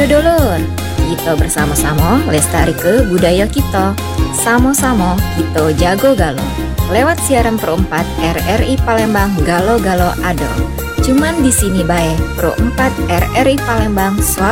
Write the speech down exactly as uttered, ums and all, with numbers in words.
Ayo dulur, kita bersama-sama lestari ke budaya kita. Sama-sama kita jago galo. Lewat siaran Pro empat R R I Palembang Galo Galo Ado. Cuman di sini bae Pro empat R R I Palembang.